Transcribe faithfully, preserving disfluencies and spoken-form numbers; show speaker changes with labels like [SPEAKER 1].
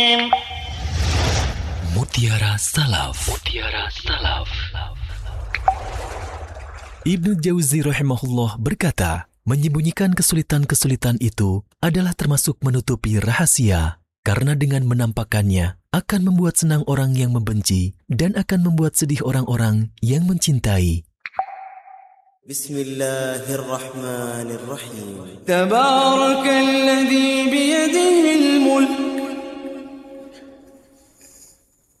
[SPEAKER 1] Mutiara Salaf. Mutiara Salaf. Ibnu Jauzi rahimahullah berkata, menyembunyikan kesulitan-kesulitan itu adalah termasuk menutupi rahasia, karena dengan menampakkannya akan membuat senang orang yang membenci dan akan membuat sedih orang-orang yang mencintai.
[SPEAKER 2] Bismillahirrahmanirrahim. Tabarakalladzi biyadihi al-mulk